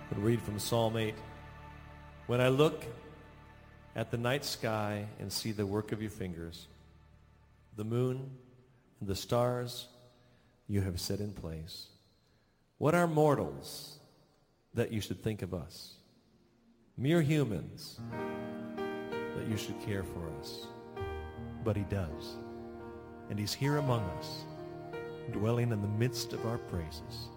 would read from Psalm 8. When I look at the night sky and see the work of your fingers, the moon and the stars you have set in place, what are mortals that you should think of us? Mere humans that you should care for us. But he does. And he's here among us, dwelling in the midst of our praises.